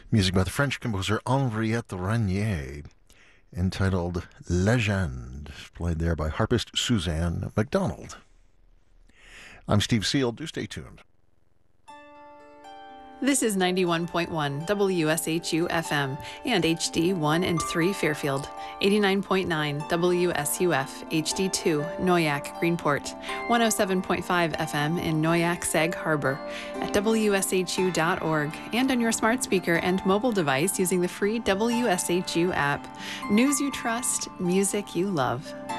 Music by the French composer Henriette Ranier, entitled Legende, played there by harpist Suzanne MacDonald. I'm Steve Seal. Do stay tuned. This is 91.1 WSHU FM and HD 1 and 3 Fairfield, 89.9 WSUF HD 2 Noyak Greenport, 107.5 FM in Noyak Sag Harbor, at WSHU.org, and on your smart speaker and mobile device using the free WSHU app. News you trust, music you love.